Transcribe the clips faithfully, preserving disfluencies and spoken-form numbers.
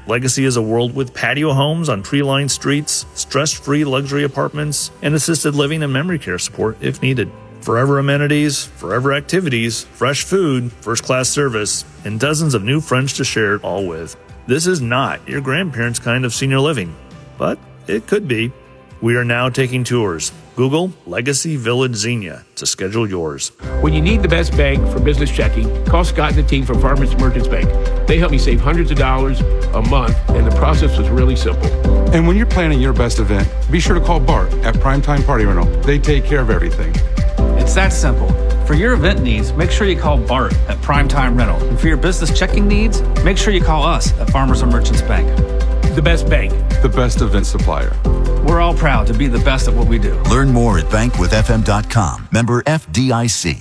Legacy is a world with patio homes on tree-lined streets, stress-free luxury apartments, and assisted living and memory care support if needed. Forever amenities, forever activities, fresh food, first-class service, and dozens of new friends to share it all with. This is not your grandparents' kind of senior living, but it could be. We are now taking tours. Google Legacy Village Xenia to schedule yours. When you need the best bank for business checking, call Scott and the team from Farmers Merchants Bank. They help me save hundreds of dollars a month, and the process was really simple. And when you're planning your best event, be sure to call Bart at Primetime Party Rental. They take care of everything. It's that simple. For your event needs, make sure you call Bart at Primetime Rental. And for your business checking needs, make sure you call us at Farmers and Merchants Bank. The best bank. The best event supplier. We're all proud to be the best at what we do. Learn more at bank with f m dot com. Member F D I C.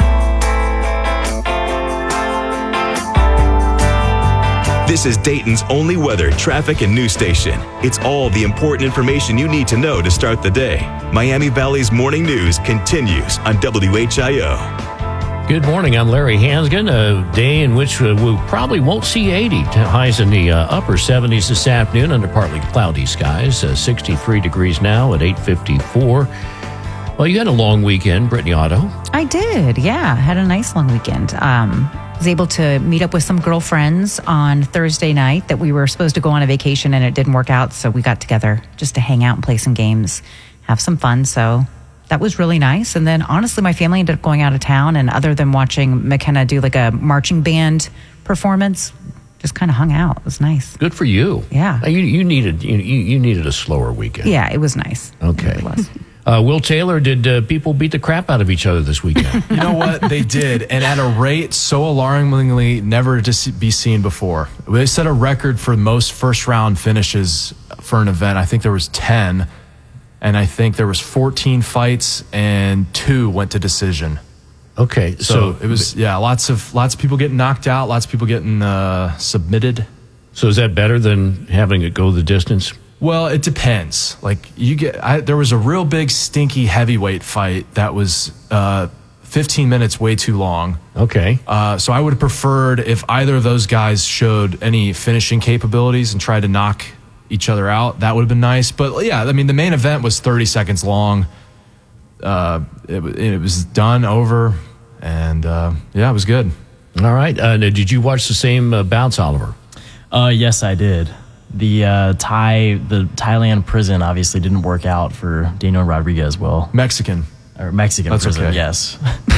This is Dayton's only weather, traffic, and news station. It's all the important information you need to know to start the day. Miami Valley's morning news continues on W H I O. Good morning. I'm Larry Hansgen. A day in which uh, we probably won't see eighty. Highs in the uh, upper seventies this afternoon under partly cloudy skies. Uh, sixty-three degrees now at eight fifty-four. Well, you had a long weekend, Brittany Otto. I did, yeah. Had a nice long weekend. Um, was able to meet up with some girlfriends on Thursday night that we were supposed to go on a vacation and it didn't work out. So we got together just to hang out and play some games, have some fun. So that was really nice. And then honestly, my family ended up going out of town, and other than watching McKenna do like a marching band performance, just kind of hung out. It was nice. Good for you. Yeah. Uh, You, you needed you, you needed a slower weekend. Yeah, it was nice. Okay. It really was. Uh, Will Taylor, did uh, people beat the crap out of each other this weekend? You know what? They did, and at a rate so alarmingly never to see- be seen before. They set a record for most first-round finishes for an event. I think there was ten, and I think there was fourteen fights, and two went to decision. Okay, So, so, it was, yeah, lots of lots of people getting knocked out, lots of people getting uh, submitted. so is that better than having it go the distance? Well, it depends. Like you get, I, there was a real big stinky heavyweight fight that was uh, fifteen minutes way too long. Okay. Uh, so I would have preferred if either of those guys showed any finishing capabilities and tried to knock each other out. That would have been nice. But yeah, I mean, the main event was thirty seconds long. Uh, it, it was done over, and uh, yeah, it was good. All right. Uh, now, did you watch the same uh, bouts, Oliver? Uh, yes, I did. The uh, Thai, the Thailand prison obviously didn't work out for Daniel Rodriguez well. Mexican. Or Mexican That's prison, okay. yes.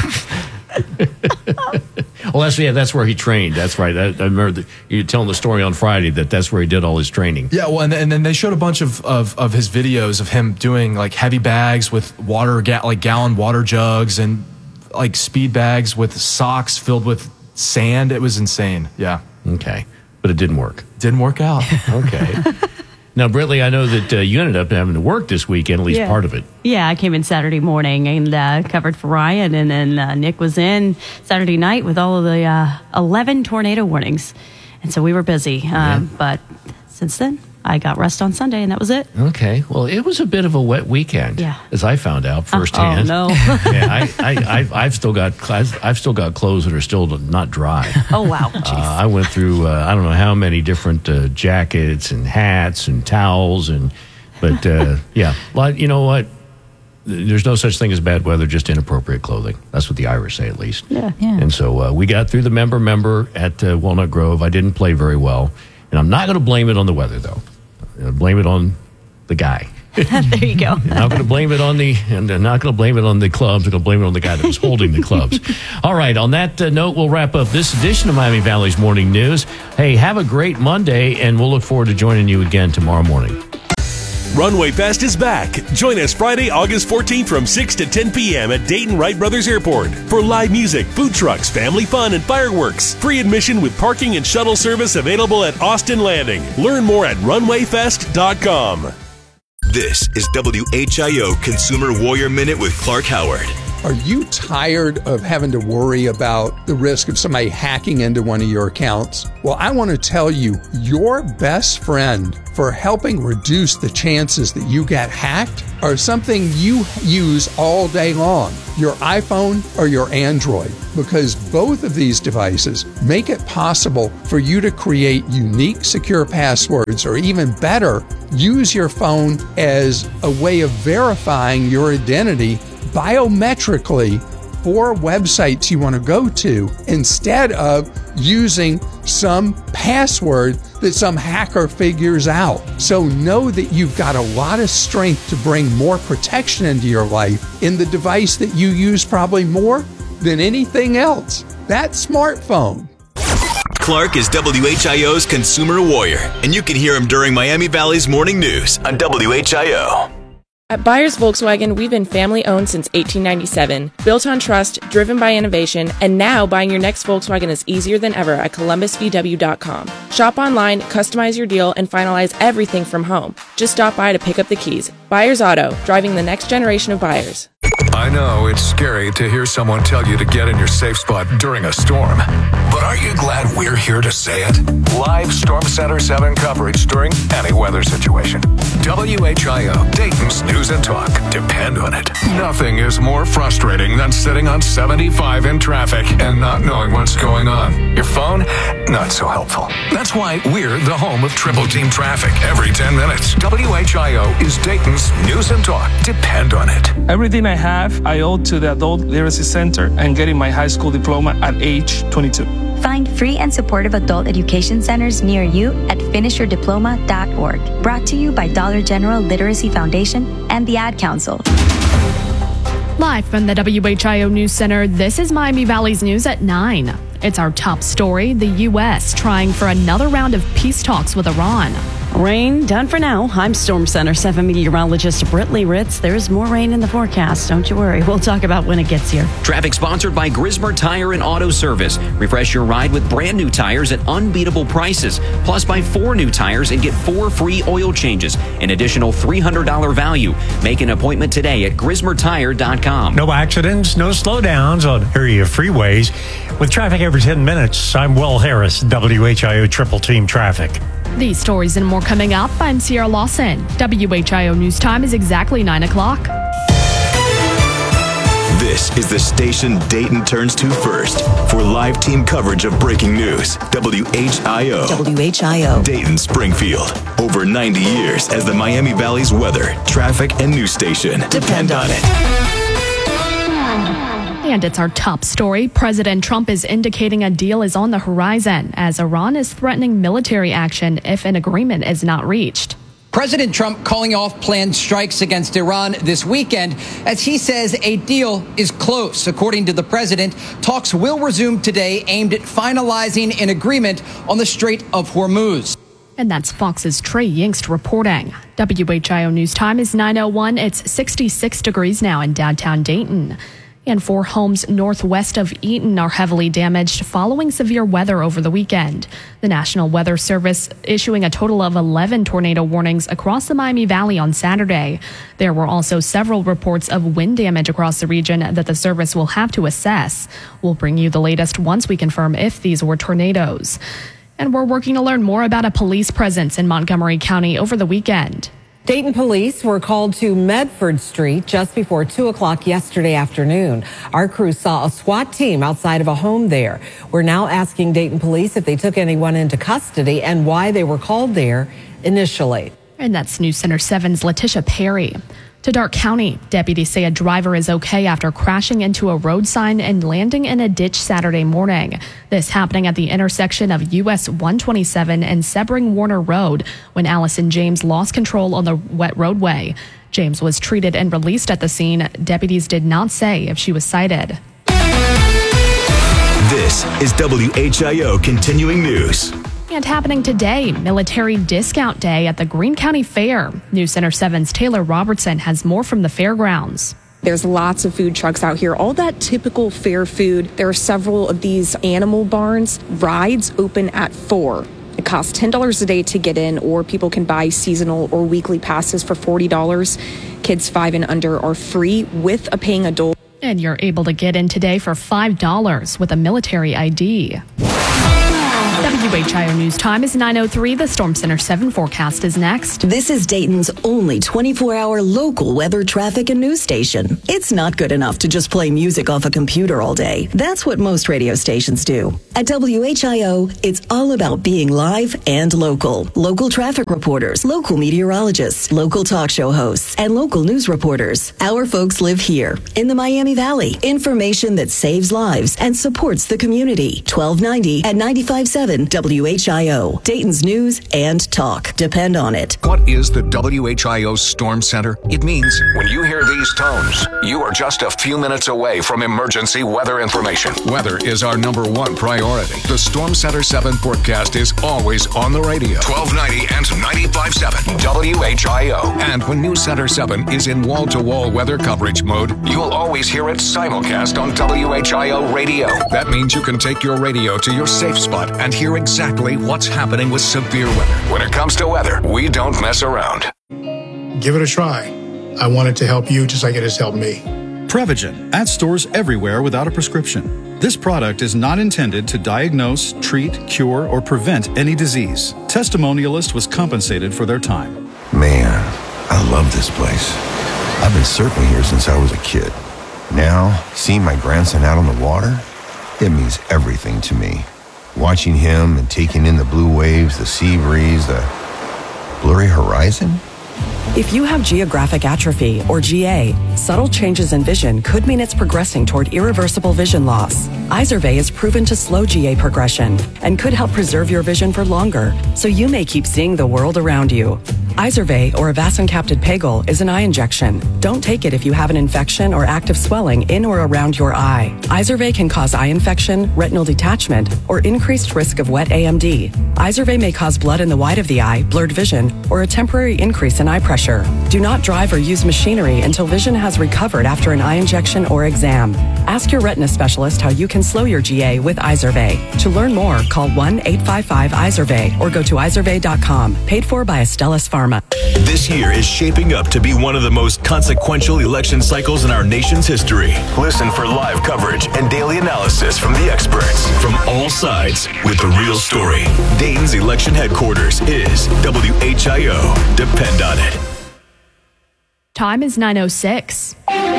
Well, that's yeah, that's where he trained. That's right. I, I remember the, you telling the story on Friday that that's where he did all his training. Yeah, well, and, and then they showed a bunch of, of, of his videos of him doing like heavy bags with water, ga- like gallon water jugs, and like speed bags with socks filled with sand. It was insane. Yeah. Okay, but it didn't work. Didn't work out. Okay. Now, Britley, I know that uh, you ended up having to work this weekend, at least Yeah. part of it. Yeah, I came in Saturday morning and uh, covered for Ryan, and then uh, Nick was in Saturday night with all of the uh, eleven tornado warnings. And so we were busy. Um, Yeah. But since then, I got rest on Sunday, and that was it. Okay. Well, it was a bit of a wet weekend, Yeah. as I found out firsthand. Oh, no. yeah, I, I, I've, I've still got I've still got clothes that are still not dry. Oh, wow. Uh, I went through uh, I don't know how many different uh, jackets and hats and towels and, but uh, yeah, well, you know what? There's no such thing as bad weather, just inappropriate clothing. That's what the Irish say, at least. Yeah. Yeah. And so uh, we got through the member member at uh, Walnut Grove. I didn't play very well, and I'm not going to blame it on the weather, though. I'm going to blame it on the guy. There you go. I'm not going to blame it on the, and I'm not going to blame it on the clubs. I'm going to blame it on the guy that was holding the clubs. All right. On that uh, note, we'll wrap up this edition of Miami Valley's Morning News. Hey, have a great Monday, and we'll look forward to joining you again tomorrow morning. Runway Fest is back. Join us Friday, August fourteenth from six to ten p.m. at Dayton Wright Brothers Airport for live music, food trucks, family fun, and fireworks. Free admission with parking and shuttle service available at Austin Landing. Learn more at runway fest dot com. This is W H I O Consumer Warrior Minute with Clark Howard. Are you tired of having to worry about the risk of somebody hacking into one of your accounts? Well, I want to tell you, your best friend for helping reduce the chances that you get hacked are something you use all day long, your iPhone or your Android, because both of these devices make it possible for you to create unique, secure passwords, or even better, use your phone as a way of verifying your identity biometrically for websites you want to go to, instead of using some password that some hacker figures out. So know that you've got a lot of strength to bring more protection into your life in the device that you use probably more than anything else, that smartphone. Clark is W H I O's consumer warrior, and you can hear him during Miami Valley's morning news on W H I O. At Byers Volkswagen, we've been family-owned since eighteen ninety-seven, built on trust, driven by innovation, and now buying your next Volkswagen is easier than ever at Columbus V W dot com. Shop online, customize your deal, and finalize everything from home. Just stop by to pick up the keys. Byers Auto, driving the next generation of buyers. I know it's scary to hear someone tell you to get in your safe spot during a storm. But aren't you glad we're here to say it? Live Storm Center seven coverage during any weather situation. W H I O, Dayton's News and Talk. Depend on it. Nothing is more frustrating than sitting on seventy-five in traffic and not knowing what's going on. Your phone, not so helpful. That's why we're the home of Triple Team Traffic every ten minutes. W H I O is Dayton's News and Talk. Depend on it. Everything I have, I owe to the Adult Literacy Center and getting my high school diploma at age twenty-two. Find free and supportive adult education centers near you at finish your diploma dot org. Brought to you by Dollar General Literacy Foundation and the Ad Council. Live from the W H I O News Center, this is Miami Valley's News at nine. It's our top story, the U S trying for another round of peace talks with Iran. Rain done for now. I'm Storm Center seven meteorologist Britley Ritz. There's more rain in the forecast. Don't you worry. We'll talk about when it gets here. Traffic sponsored by Grismer Tire and Auto Service. Refresh your ride with brand new tires at unbeatable prices. Plus, buy four new tires and get four free oil changes. An additional three hundred dollars value. Make an appointment today at grismer tire dot com. No accidents, no slowdowns on area freeways. With traffic every ten minutes, I'm Will Harris, W H I O Triple Team Traffic. These stories and more coming up. I'm Sierra Lawson. W H I O News Time is exactly nine o'clock. This is the station Dayton turns to first for live team coverage of breaking news. W H I O. W H I O. Dayton Springfield. Over ninety years as the Miami Valley's weather, traffic, and news station. Depend on it. And it's our top story. President Trump is indicating a deal is on the horizon as Iran is threatening military action if an agreement is not reached. President Trump calling off planned strikes against Iran this weekend as he says a deal is close. According to the president, talks will resume today aimed at finalizing an agreement on the Strait of Hormuz. And that's Fox's Trey Yingst reporting. W H I O News Time is nine oh one. It's sixty-six degrees now in downtown Dayton. And four homes northwest of Eaton are heavily damaged following severe weather over the weekend. The National Weather Service issuing a total of eleven tornado warnings across the Miami Valley on Saturday. There were also several reports of wind damage across the region that the service will have to assess. We'll bring you the latest once we confirm if these were tornadoes. And we're working to learn more about a police presence in Montgomery County over the weekend. Dayton police were called to Medford Street just before two o'clock yesterday afternoon. Our crew saw a SWAT team outside of a home there. We're now asking Dayton police if they took anyone into custody and why they were called there initially. And that's News Center seven's Letitia Perry. To Darke County, deputies say a driver is okay after crashing into a road sign and landing in a ditch Saturday morning. This happening at the intersection of U S one twenty-seven and Sebring Warner Road when Allison James lost control on the wet roadway. James was treated and released at the scene. Deputies did not say if she was cited. This is W H I O Continuing News. And happening today, Military Discount Day at the Greene County Fair. News Center seven's Taylor Robertson has more from the fairgrounds. There's lots of food trucks out here, all that typical fair food. There are several of these animal barns. Rides open at four. It costs ten dollars a day to get in, or people can buy seasonal or weekly passes for forty dollars. Kids five and under are free with a paying adult. And you're able to get in today for five dollars with a military I D. W W H I O News Time is nine oh three. The Storm Center seven forecast is next. This is Dayton's only twenty-four hour local weather, traffic, and news station. It's not good enough to just play music off a computer all day. That's what most radio stations do. At W H I O, it's all about being live and local. Local traffic reporters, local meteorologists, local talk show hosts, and local news reporters. Our folks live here in the Miami Valley. Information that saves lives and supports the community. twelve ninety and ninety-five point seven W H I O. Dayton's news and talk. Depend on it. What is the W H I O Storm Center? It means when you hear these tones, you are just a few minutes away from emergency weather information. Weather is our number one priority. The Storm Center seven forecast is always on the radio. twelve ninety and ninety-five point seven W H I O. And when News Center seven is in wall-to-wall weather coverage mode, you'll always hear it simulcast on W H I O radio. That means you can take your radio to your safe spot and hear exactly what's happening with severe weather. When it comes to weather, we don't mess around. Give it a try. I want it to help you just like it has helped me. Prevagen, at stores everywhere without a prescription. This product is not intended to diagnose, treat, cure, or prevent any disease. Testimonialist was compensated for their time. Man, I love this place. I've been surfing here since I was a kid. Now, seeing my grandson out on the water, it means everything to me. Watching him and taking in the blue waves, the sea breeze, the blurry horizon. If you have geographic atrophy, or G A, subtle changes in vision could mean it's progressing toward irreversible vision loss. Izervay is proven to slow G A progression and could help preserve your vision for longer, so you may keep seeing the world around you. Izervay, or avacincaptad pegol, is an eye injection. Don't take it if you have an infection or active swelling in or around your eye. Izervay can cause eye infection, retinal detachment, or increased risk of wet A M D. Izervay may cause blood in the white of the eye, blurred vision, or a temporary increase in eye pressure. Do not drive or use machinery until vision has recovered after an eye injection or exam. Ask your retina specialist how you can slow your G A with Izervay. To learn more, call one eight five five Izervay or go to izervay dot com. Paid for by Astellas Pharma. This year is shaping up to be one of the most consequential election cycles in our nation's history. Listen for live coverage and daily analysis from the experts from all sides with the real story. Dayton's election headquarters is W H I O. Depend on it. Time is nine oh six.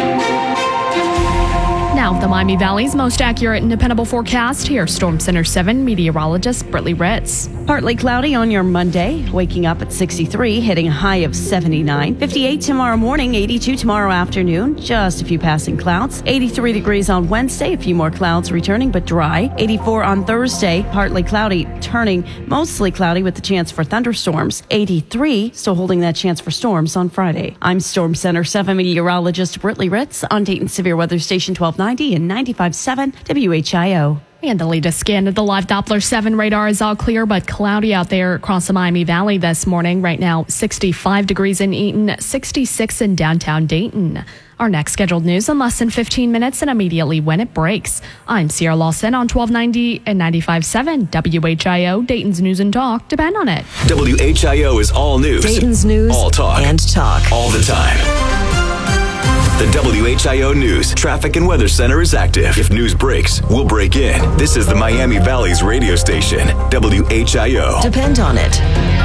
Now, the Miami Valley's most accurate and dependable forecast. Here's Storm Center seven meteorologist Brittany Ritz. Partly cloudy on your Monday, waking up at sixty-three, hitting a high of seventy-nine. fifty-eight tomorrow morning, eighty-two tomorrow afternoon, just a few passing clouds. eighty-three degrees on Wednesday, a few more clouds returning but dry. eighty-four on Thursday, partly cloudy, turning mostly cloudy with the chance for thunderstorms. eighty-three, still holding that chance for storms on Friday. I'm Storm Center seven meteorologist Brittany Ritz on Dayton Severe Weather Station twelve ninety and ninety-five point seven W H I O. And the latest scan of the live Doppler seven radar is all clear, but cloudy out there across the Miami Valley this morning. Right now, sixty-five degrees in Eaton, sixty-six in downtown Dayton. Our next scheduled news in less than fifteen minutes and immediately when it breaks. I'm Sierra Lawson on twelve ninety and ninety-five point seven W H I O, Dayton's News and Talk. Depend on it. W H I O is all news. Dayton's news all talk. and talk. All the time. The W H I O News Traffic and Weather Center is active. If news breaks, we'll break in. This is the Miami Valley's radio station, W H I O. Depend on it.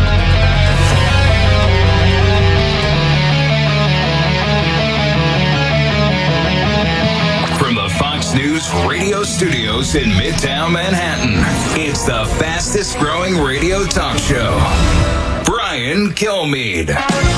From the Fox News radio studios in Midtown Manhattan, it's the fastest growing radio talk show. Brian Kilmeade.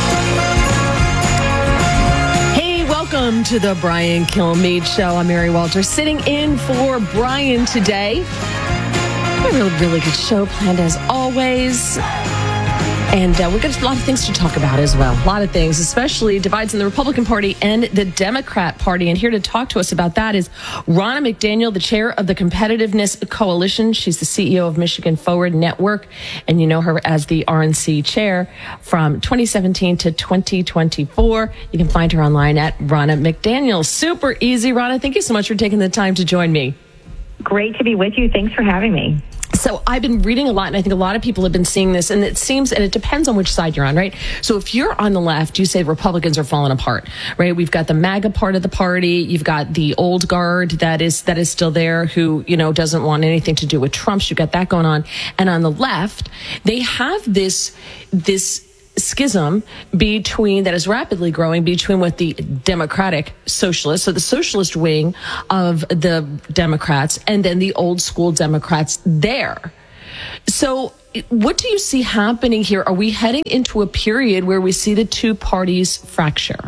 Welcome to the Brian Kilmeade Show. I'm Mary Walters, sitting in for Brian today. A really, really good show planned as always. And uh, we've got a lot of things to talk about as well. A lot of things, especially divides in the Republican Party and the Democrat Party. And here to talk to us about that is Ronna McDaniel, the chair of the Competitiveness Coalition. She's the C E O of Michigan Forward Network. And you know her as the R N C chair from twenty seventeen to twenty twenty-four. You can find her online at Ronna McDaniel. Super easy, Ronna. Thank you so much for taking the time to join me. Great to be with you. Thanks for having me. So I've been reading a lot, and I think a lot of people have been seeing this, and it seems, and it depends on which side you're on, right? So if you're on the left, you say Republicans are falling apart, right? We've got the MAGA part of the party. You've got the old guard that is that is still there, who, you know, doesn't want anything to do with Trump. You've got that going on. And on the left, they have this this schism between that is rapidly growing between what the Democratic Socialists, so the socialist wing of the Democrats, and then the old school Democrats there. So what do you see happening here? Are we heading into a period where we see the two parties fracture?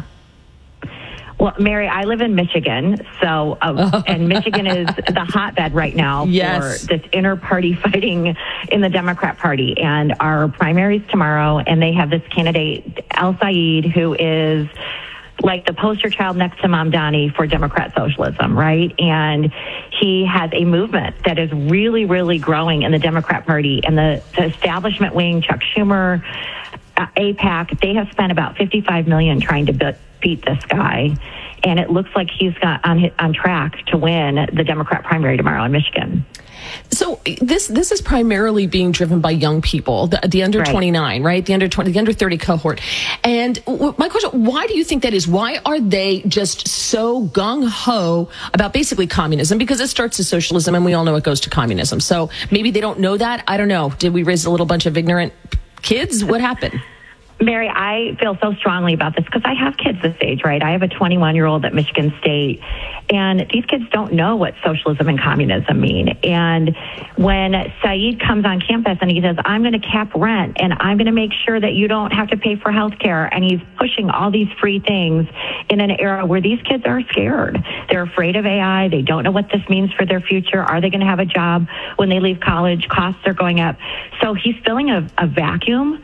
Well, Mary, I live in Michigan, so uh, and Michigan is the hotbed right now yes. for this inter-party fighting in the Democrat Party. And our primaries tomorrow, and they have this candidate, El-Sayed, who is like the poster child next to Mamdani for Democrat socialism, right? And he has a movement that is really, really growing in the Democrat Party. And the, the establishment wing, Chuck Schumer, uh, AIPAC, they have spent about fifty-five million dollars trying to build beat this guy, and it looks like he's got on on track to win the Democrat primary tomorrow in Michigan. So this this is primarily being driven by young people, the, the under twenty-nine, right? The under twenty, the under thirty cohort. And w- my question: why do you think that is? Why are they just so gung ho about basically communism? Because it starts as socialism, and we all know it goes to communism. So maybe they don't know that. I don't know. Did we raise a little bunch of ignorant kids? What happened? Mary, I feel so strongly about this because I have kids this age, right? I have a twenty-one-year-old at Michigan State, and these kids don't know what socialism and communism mean. And when Saeed comes on campus and he says, I'm going to cap rent, and I'm going to make sure that you don't have to pay for health care, and he's pushing all these free things in an era where these kids are scared. They're afraid of A I. They don't know what this means for their future. Are they going to have a job when they leave college? Costs are going up. So he's filling a, a vacuum,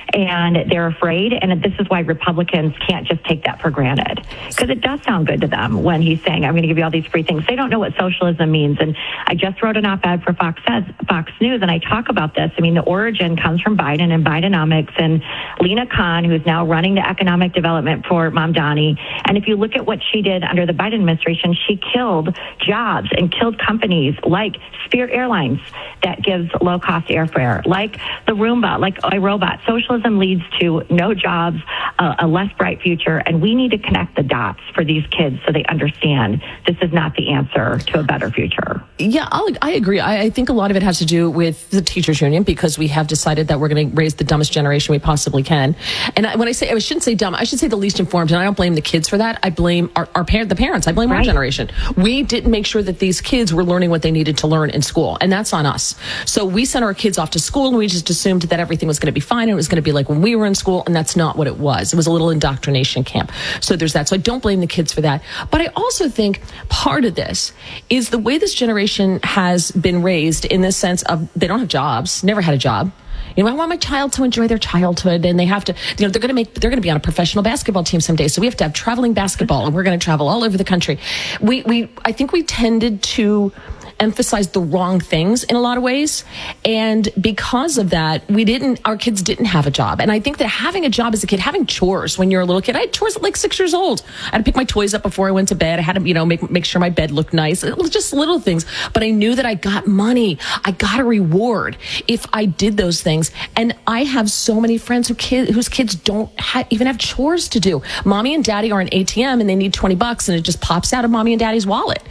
and they're afraid, and this is why Republicans can't just take that for granted, because it does sound good to them when he's saying, I'm going to give you all these free things. They don't know what socialism means, and I just wrote an op-ed for Fox Says, Fox News, and I talk about this. I mean, the origin comes from Biden and Bidenomics, and Lena Khan, who's now running the economic development for Mamdani, and if you look at what she did under the Biden administration, she killed jobs and killed companies like Spirit Airlines that gives low-cost airfare, like the Roomba, like iRobot. Socialism leads to no jobs, uh, a less bright future, and we need to connect the dots for these kids so they understand this is not the answer to a better future. Yeah, I'll, I agree. I, I think a lot of it has to do with the teachers union, because we have decided that we're going to raise the dumbest generation we possibly can. And I, when I say, I shouldn't say dumb, I should say the least informed, and I don't blame the kids for that. I blame our, our parent, the parents. I blame right. our generation. We didn't make sure that these kids were learning what they needed to learn in school, and that's on us. So we sent our kids off to school, and we just assumed that everything was going to be fine, and it was going to be like when we were in school, and that's not what it was. It was a little indoctrination camp. So there's that. So I don't blame the kids for that. But I also think part of this is the way this generation has been raised, in the sense of they don't have jobs, never had a job. You know, I want my child to enjoy their childhood, and they have to, you know, they're going to make, they're going to be on a professional basketball team someday. So we have to have traveling basketball, and we're going to travel all over the country. We, we, I think we tended to emphasize the wrong things in a lot of ways. And because of that, we didn't, our kids didn't have a job. And I think that having a job as a kid, having chores when you're a little kid, I had chores at like six years old. I had to pick my toys up before I went to bed. I had to, you know, make, make sure my bed looked nice. It was just little things, but I knew that I got money. I got a reward if I did those things. And I have so many friends who kid, whose kids don't ha- even have chores to do. Mommy and daddy are an A T M, and they need twenty bucks, and it just pops out of mommy and daddy's wallet.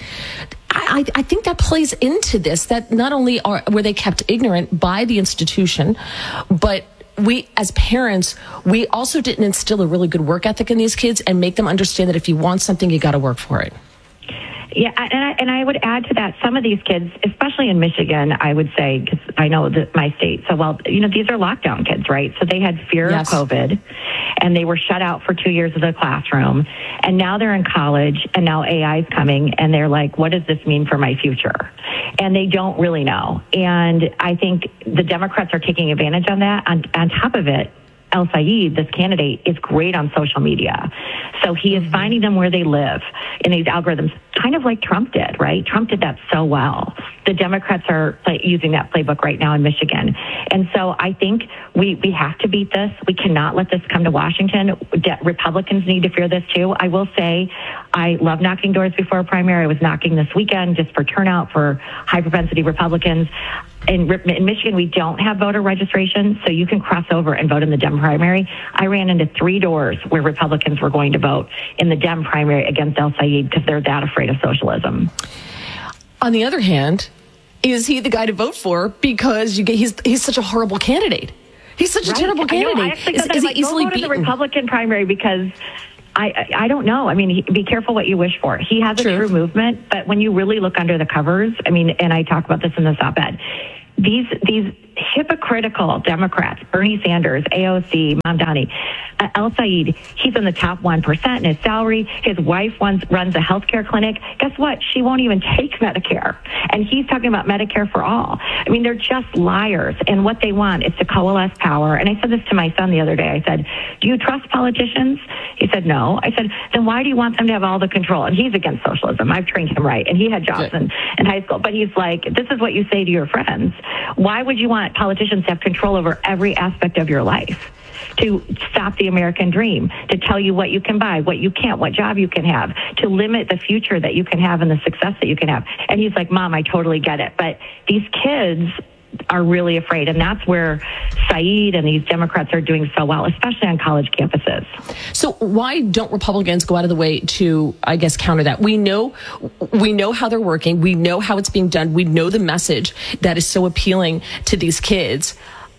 I, I think that plays into this, that not only are were they kept ignorant by the institution, but we as parents, we also didn't instill a really good work ethic in these kids and make them understand that if you want something, you got to work for it. Yeah, and I, and I would add to that, some of these kids, especially in Michigan, I would say, because I know that my state so well, you know, these are lockdown kids, right? So they had fear yes. of COVID, and they were shut out for two years of the classroom, and now they're in college, and now A I is coming, and they're like, what does this mean for my future? And they don't really know. And I think the Democrats are taking advantage of that. On, on top of it, El-Sayed, this candidate, is great on social media. So he is finding them where they live in these algorithms, kind of like Trump did, right? Trump did that so well. The Democrats are play, using that playbook right now in Michigan. And so I think we, we have to beat this. We cannot let this come to Washington. De- Republicans need to fear this too. I will say I love knocking doors before a primary. I was knocking this weekend just for turnout for high propensity Republicans. in, in Michigan, we don't have voter registration, so you can cross over and vote in the Dem primary. I ran into three doors where Republicans were going to vote in the Dem primary against El Sayed because they're that afraid of socialism. On the other hand, is he the guy to vote for because you get, he's he's such a horrible candidate? He's such right. a terrible candidate. I know, I actually is, is is he he easily beaten? beaten? The Republican primary because I I don't know. I mean, he, be careful what you wish for. He has a true. true movement, but when you really look under the covers, I mean, and I talk about this in this op-ed, these these hypocritical Democrats, Bernie Sanders, A O C, Mamdani, uh, El Sayed, he's in the top one percent in his salary. His wife runs, runs a healthcare clinic. Guess what? She won't even take Medicare. And he's talking about Medicare for all. I mean, they're just liars. And what they want is to coalesce power. And I said this to my son the other day. I said, do you trust politicians? He said, no. I said, then why do you want them to have all the control? And he's against socialism. I've trained him right. And he had jobs in, in high school. But he's like, this is what you say to your friends. Why would you want politicians to have control over every aspect of your life, to stop the American dream, to tell you what you can buy, what you can't, what job you can have, to limit the future that you can have and the success that you can have? And he's like, Mom, I totally get it. But these kids are really afraid. And that's where Saeed and these Democrats are doing so well, especially on college campuses. So why don't Republicans go out of the way to, I guess, counter that? We know, we know how they're working. We know how it's being done. We know the message that is so appealing to these kids.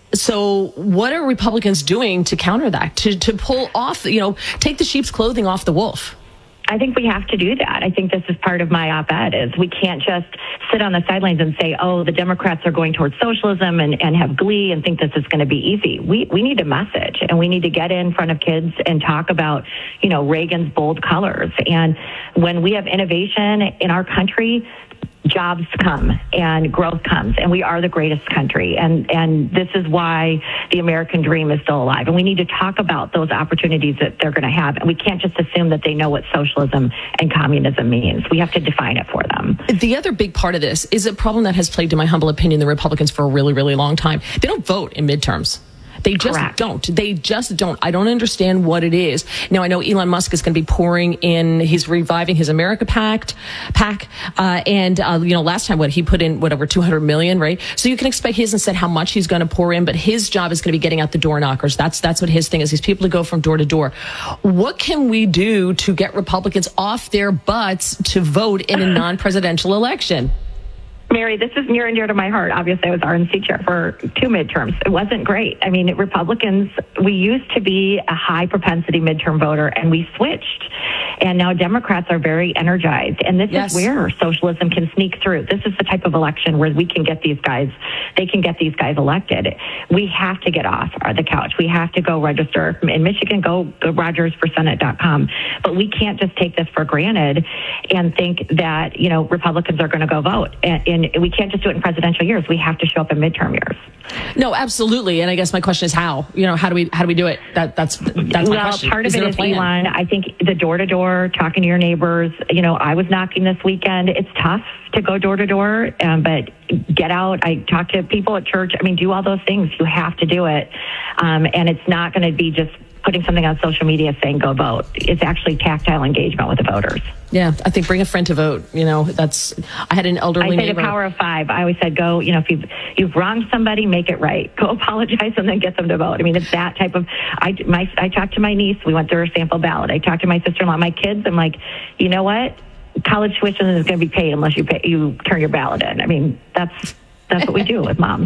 So what are Republicans doing to counter that, to, to pull off, you know, take the sheep's clothing off the wolf? I think we have to do that. I think this is part of my op-ed is we can't just sit on the sidelines and say, oh, the Democrats are going towards socialism and, and have glee and think this is going to be easy. We we need a message, and we need to get in front of kids and talk about, you know, Reagan's bold colors. And when we have innovation in our country, jobs come and growth comes, and we are the greatest country. And, and this is why the American dream is still alive. And we need to talk about those opportunities that they're going to have. And we can't just assume that they know what socialism and communism means. We have to define it for them. The other big part of this is a problem that has plagued, in my humble opinion, the Republicans for a really, really long time. They don't vote in midterms. They just Correct. don't. They just don't. I don't understand what it is. Now, I know Elon Musk is going to be pouring in, he's reviving his America Pact, PAC, uh, and, uh, you know, last time, what, he put in, what, over two hundred million, right? So you can expect, he hasn't said how much he's going to pour in, but his job is going to be getting out the door knockers. That's, that's what his thing is. These people to go from door to door. What can we do to get Republicans off their butts to vote in a non-presidential election? Mary, this is near and dear to my heart. Obviously, I was R N C chair for two midterms. It wasn't great. I mean, Republicans, we used to be a high propensity midterm voter, and we switched. And now Democrats are very energized. And this yes. is where socialism can sneak through. This is the type of election where we can get these guys, they can get these guys elected. We have to get off the couch. We have to go register. In Michigan, go, go rogers for senate dot com. But we can't just take this for granted and think that, you know, Republicans are going to go vote. And, and we can't just do it in presidential years. We have to show up in midterm years. No, absolutely. And I guess my question is how? You know, how do we how do we do it? That that's that's my well, question. Part is of it is Elon. I think the door to door, talking to your neighbors. You know, I was knocking this weekend. It's tough to go door to door, um, but get out. I talk to people at church. I mean, do all those things. You have to do it, um, and it's not going to be just putting something on social media saying go vote. It's actually tactile engagement with the voters. Yeah, I think bring a friend to vote. You know, that's, I had an elderly I say neighbor. The power of five. I always said go, you know, if you've, you've wronged somebody, make it right. Go apologize and then get them to vote. I mean, it's that type of, I, my, I talked to my niece. We went through her sample ballot. I talked to my sister-in-law, my kids. I'm like, you know what? College tuition is going to be paid unless you pay, you turn your ballot in. I mean, that's, That's what we do with moms.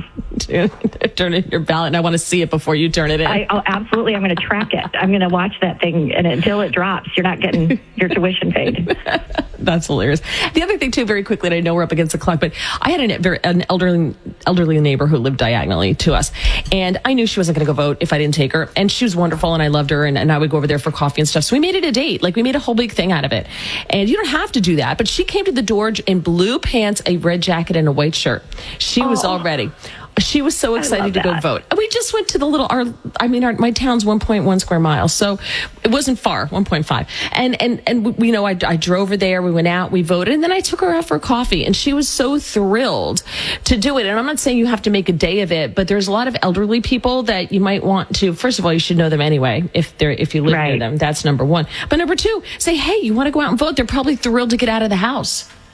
Turn in your ballot, and I want to see it before you turn it in. I, oh, absolutely. I'm going to track it. I'm going to watch that thing, and until it drops, you're not getting your tuition paid. That's hilarious. The other thing, too, very quickly, and I know we're up against the clock, but I had an, very, an elderly, elderly neighbor who lived diagonally to us, and I knew she wasn't going to go vote if I didn't take her, and she was wonderful, and I loved her, and, and I would go over there for coffee and stuff, so we made it a date. Like, we made a whole big thing out of it, and you don't have to do that, but she came to the door in blue pants, a red jacket, and a white shirt. She was oh. all ready. She was so excited to go that. vote. We just went to the little, our, I mean, our, my town's one point one square miles, so it wasn't far, one point five. And, and, and, you know, I, I drove her there, we went out, we voted, and then I took her out for coffee, and she was so thrilled to do it. And I'm not saying you have to make a day of it, but there's a lot of elderly people that you might want to, first of all, you should know them anyway, if they're, if you live right. near them. That's number one. But number two, say, hey, you want to go out and vote? They're probably thrilled to get out of the house.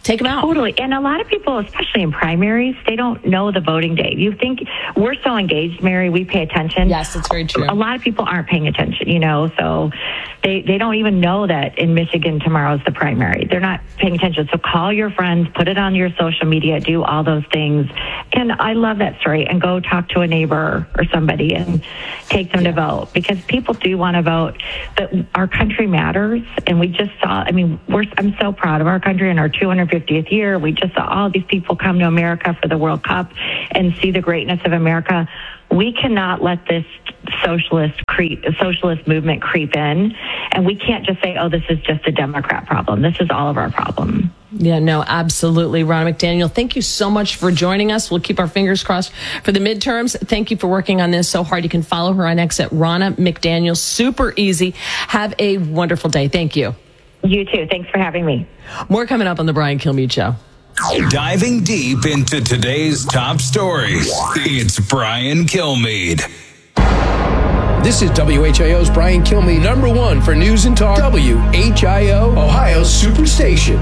Take them out. Totally. And a lot of people, especially in primaries, they don't know the voting day. You think we're so engaged, Mary, we pay attention. Yes, it's very true. A lot of people aren't paying attention, you know, so they, they don't even know that in Michigan tomorrow's the primary. They're not paying attention. So call your friends, put it on your social media, do all those things. And I love that story. And go talk to a neighbor or somebody and take them yeah. to vote, because people do want to vote. But our country matters. And we just saw, I mean, we're, I'm so proud of our country and our two hundred fiftieth year. We just saw all these people come to America for the World Cup and see the greatness of America. We cannot let this socialist creep, socialist movement creep in, and we can't just say, "Oh, this is just a Democrat problem." This is all of our problem. Yeah, no, absolutely. Ronna McDaniel, thank you so much for joining us. We'll keep our fingers crossed for the midterms. Thank you for working on this so hard. You can follow her on X at Ronna McDaniel. Super easy. Have a wonderful day. Thank you. You too. Thanks for having me. More coming up on the Brian Kilmeade Show. Diving deep into today's top stories, it's Brian Kilmeade. This is W H I O's Brian Kilmeade, number one for news and talk. W H I O, Ohio's Superstation.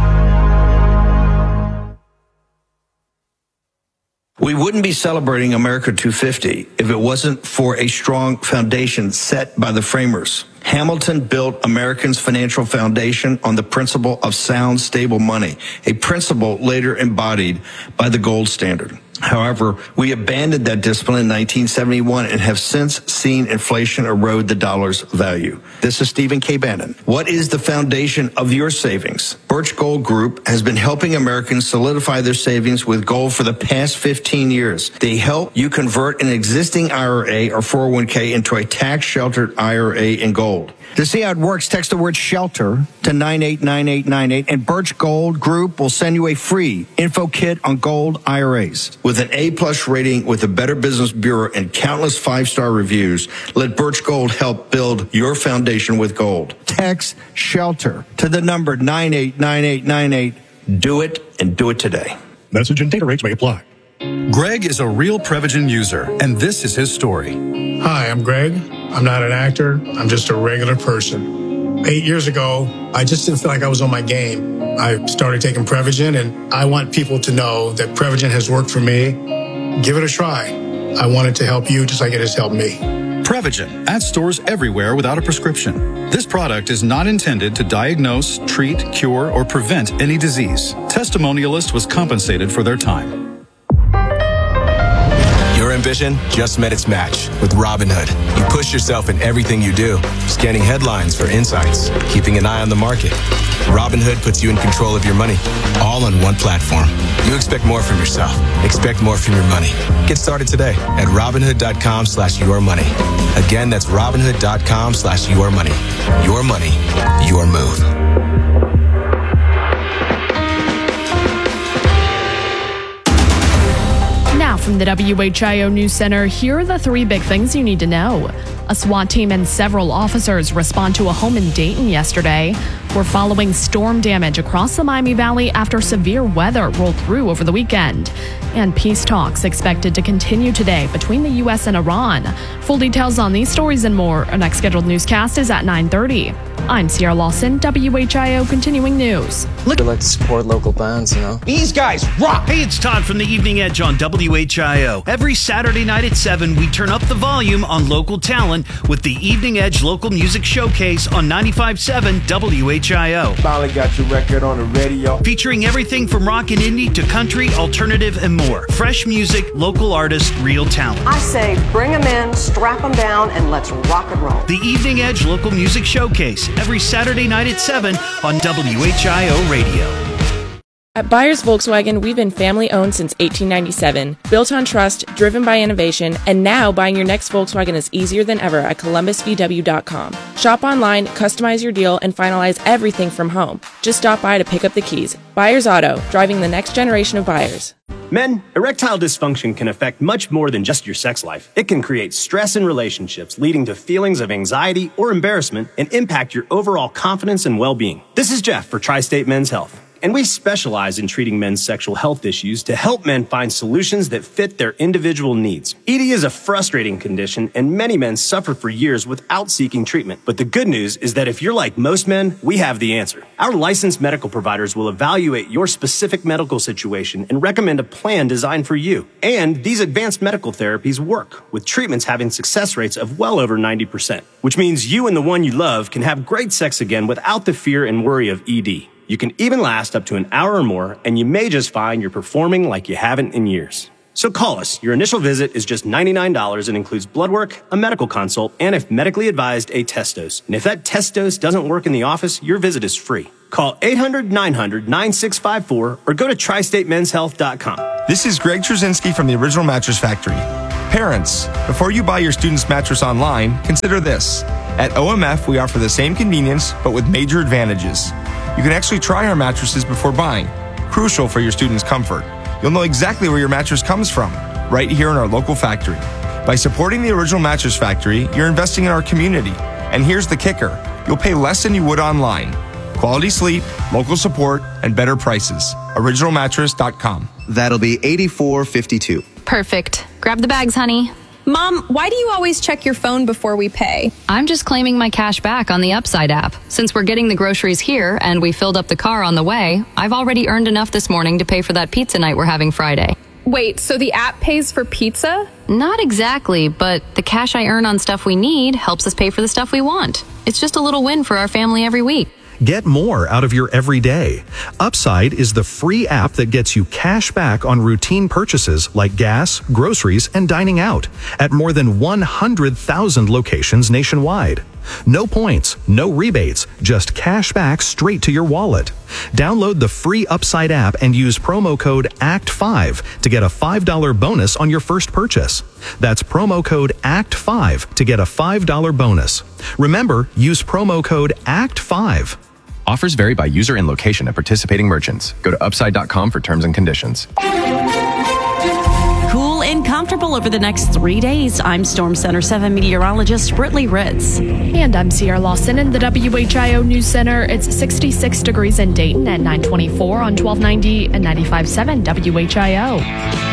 We wouldn't be celebrating America two fifty if it wasn't for a strong foundation set by the framers. Hamilton built Americans' financial foundation on the principle of sound, stable money, a principle later embodied by the gold standard. However, we abandoned that discipline in nineteen seventy-one and have since seen inflation erode the dollar's value. This is Stephen K. Bannon. What is the foundation of your savings? Birch Gold Group has been helping Americans solidify their savings with gold for the past fifteen years. They help you convert an existing I R A or four oh one k into a tax-sheltered I R A in gold. To see how it works, text the word SHELTER to nine eight nine eight nine eight, and Birch Gold Group will send you a free info kit on gold I R As. With an A-plus rating with the Better Business Bureau and countless five-star reviews, let Birch Gold help build your foundation with gold. Text SHELTER to the number nine eight nine eight nine eight. Do it, and do it today. Message and data rates may apply. Greg is a real Prevagen user, and this is his story. Hi, I'm Greg. I'm not an actor. I'm just a regular person. Eight years ago, I just didn't feel like I was on my game. I started taking Prevagen, and I want people to know that Prevagen has worked for me. Give it a try. I want it to help you just like it has helped me. Prevagen, at stores everywhere without a prescription. This product is not intended to diagnose, treat, cure, or prevent any disease. Testimonialist was compensated for their time. Your ambition just met its match with Robinhood. You push yourself in everything you do, scanning headlines for insights, keeping an eye on the market. Robinhood puts you in control of your money, all on one platform. You expect more from yourself. Expect more from your money. Get started today at Robinhood.com slash your money. Again, that's Robinhood.com slash your money. Your money, your move. Now from the W H I O News Center, here are the three big things you need to know. A SWAT team and several officers respond to a home in Dayton yesterday. We're following storm damage across the Miami Valley after severe weather rolled through over the weekend. And peace talks expected to continue today between the U S and Iran. Full details on these stories and more. Our next scheduled newscast is at nine thirty. I'm Sierra Lawson, W H I O Continuing News. Look, I like to support local bands, you know. These guys rock! Hey, it's Todd from the Evening Edge on W H I O. Every Saturday night at seven, we turn up the volume on local talent with the Evening Edge Local Music Showcase on ninety-five point seven W H I O. Finally got your record on the radio. Featuring everything from rock and indie to country, alternative, and more. Fresh music, local artists, real talent. I say bring them in, strap them down, and let's rock and roll. The Evening Edge Local Music Showcase, every Saturday night at seven on W H I O Radio. At Byers Volkswagen, we've been family-owned since eighteen ninety-seven, built on trust, driven by innovation, and now buying your next Volkswagen is easier than ever at Columbus V W dot com. Shop online, customize your deal, and finalize everything from home. Just stop by to pick up the keys. Byers Auto, driving the next generation of buyers. Men, erectile dysfunction can affect much more than just your sex life. It can create stress in relationships, leading to feelings of anxiety or embarrassment, and impact your overall confidence and well-being. This is Jeff for Tri-State Men's Health. and we specialize in treating men's sexual health issues to help men find solutions that fit their individual needs. E D is a frustrating condition, and many men suffer for years without seeking treatment. But the good news is that if you're like most men, we have the answer. Our licensed medical providers will evaluate your specific medical situation and recommend a plan designed for you. And these advanced medical therapies work, with treatments having success rates of well over ninety percent, which means you and the one you love can have great sex again without the fear and worry of E D. You can even last up to an hour or more, and you may just find you're performing like you haven't in years. So call us. Your initial visit is just ninety-nine dollars and includes blood work, a medical consult, and if medically advised, a test dose. And if that test dose doesn't work in the office, your visit is free. Call eight hundred, nine hundred, nine six five four or go to tri state men's health dot com. This is Greg Trzynski from the Original Mattress Factory. Parents, before you buy your student's mattress online, consider this. At O M F, we offer the same convenience, but with major advantages. You can actually try our mattresses before buying, crucial for your student's comfort. You'll know exactly where your mattress comes from, right here in our local factory. By supporting the Original Mattress Factory, you're investing in our community. And here's the kicker. You'll pay less than you would online. Quality sleep, local support, and better prices. original mattress dot com. That'll be eighty-four fifty-two. Perfect. Grab the bags, honey. Mom, why do you always check your phone before we pay? I'm just claiming my cash back on the Upside app. Since we're getting the groceries here and we filled up the car on the way, I've already earned enough this morning to pay for that pizza night we're having Friday. Wait, so the app pays for pizza? Not exactly, but the cash I earn on stuff we need helps us pay for the stuff we want. It's just a little win for our family every week. Get more out of your everyday. Upside is the free app that gets you cash back on routine purchases like gas, groceries, and dining out at more than one hundred thousand locations nationwide. No points, no rebates, just cash back straight to your wallet. Download the free Upside app and use promo code A C T five to get a five dollars bonus on your first purchase. That's promo code A C T five to get a five dollars bonus. Remember, use promo code A C T five. Offers vary by user and location at participating merchants. Go to upside dot com for terms and conditions. Cool and comfortable over the next three days. I'm Storm Center seven meteorologist Brittany Ritz. And I'm Sierra Lawson in the W H I O News Center. It's sixty-six degrees in Dayton at nine twenty-four on twelve ninety and ninety-five point seven W H I O.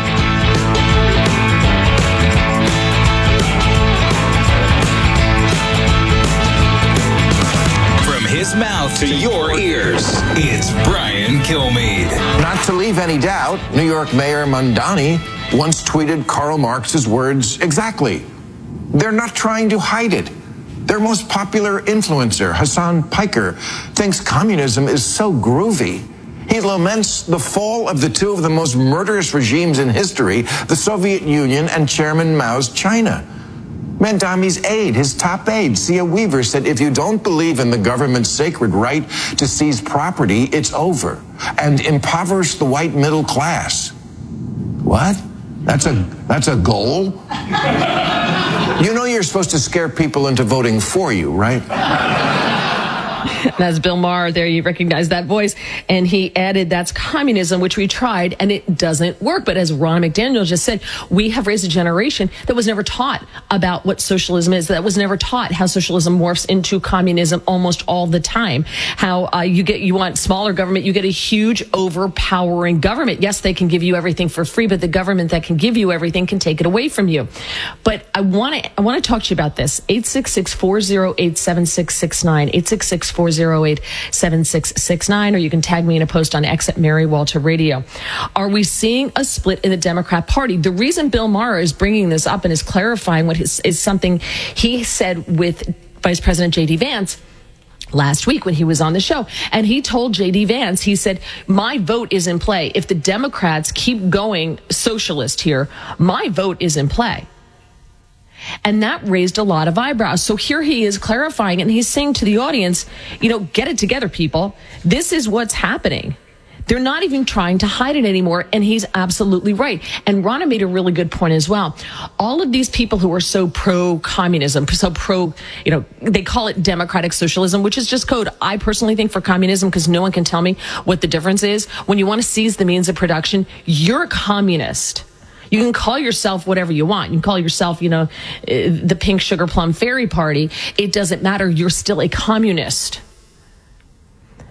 His mouth to your ears. It's Brian Kilmeade. Not to leave any doubt, New York Mayor Mondani once tweeted Karl Marx's words exactly. They're not trying to hide it. Their most popular influencer, Hassan Piker, thinks communism is so groovy. He laments the fall of the two of the most murderous regimes in history, the Soviet Union and Chairman Mao's China. Mondani's aide, his top aide, Sia Weaver, said if you don't believe in the government's sacred right to seize property, it's over, and impoverish the white middle class. What? That's a, that's a goal? You know you're supposed to scare people into voting for you, right? That's Bill Maher. There, you recognize that voice. And he added, that's communism, which we tried, and it doesn't work. But as Ron McDaniel just said, we have raised a generation that was never taught about what socialism is, that was never taught how socialism morphs into communism almost all the time. How uh, you get, you want smaller government, you get a huge, overpowering government. Yes, they can give you everything for free, but the government that can give you everything can take it away from you. But I want to, I want to talk to you about this. eight six six, four oh eight, seven six six nine, eight six six, four oh eight, seven six six nine, or you can tag me in a post on X at Mary Walter Radio. Are we seeing a split in the Democrat Party? The reason Bill Maher is bringing this up and is clarifying what is, is something he said with Vice President J D Vance last week when he was on the show. And he told J D Vance, he said, my vote is in play. If the Democrats keep going socialist here, my vote is in play. And that raised a lot of eyebrows. So here he is clarifying, and he's saying to the audience, you know, get it together, people. This is what's happening. They're not even trying to hide it anymore. And he's absolutely right. And Ronna made a really good point as well. All of these people who are so pro-communism, so pro, you know, they call it democratic socialism, which is just code, I personally think, for communism, because no one can tell me what the difference is. When you want to seize the means of production, you're a communist. You can call yourself whatever you want. You can call yourself, you know, the Pink Sugar Plum Fairy Party. It doesn't matter. You're still a communist.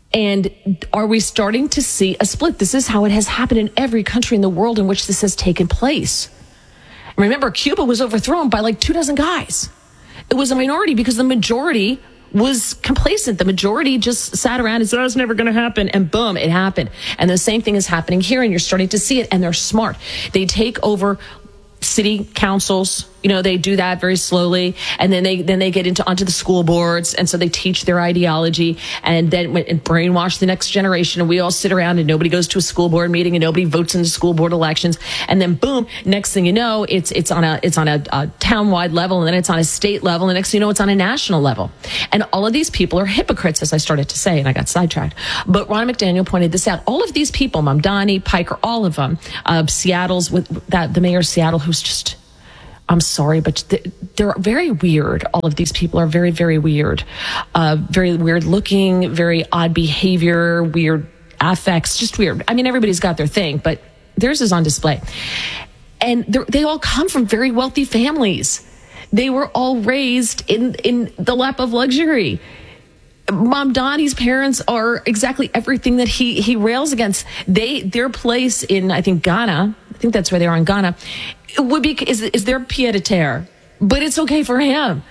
And are we starting to see a split? This is how it has happened in every country in the world in which this has taken place. Remember, Cuba was overthrown by like two dozen guys. It was a minority because the majority was complacent. The majority just sat around and said, oh, it's never going to happen. And boom, it happened. And the same thing is happening here, and you're starting to see it. And they're smart. They take over city councils. You know, they do that very slowly, and then they then they get into onto the school boards, and so they teach their ideology, and then and brainwash the next generation. And we all sit around, and nobody goes to a school board meeting, and nobody votes in the school board elections. And then boom, next thing you know, it's it's on a it's on a, a town-wide level, and then it's on a state level, and next thing you know, it's on a national level. And all of these people are hypocrites, as I started to say, and I got sidetracked. But Ron McDaniel pointed this out. All of these people, Mamdani, Piker, all of them, uh, Seattle's with that the mayor of Seattle, who's just. I'm sorry, but they're very weird. All of these people are very, very weird. Uh, very weird looking, very odd behavior, weird affects, just weird. I mean, everybody's got their thing, but theirs is on display. And they all come from very wealthy families. They were all raised in, in the lap of luxury. Mamdani's parents are exactly everything that he, he rails against. They, their place in, I think, Ghana, I think that's where they are in Ghana, it would be, is, is their pied-à-terre. But it's okay for him.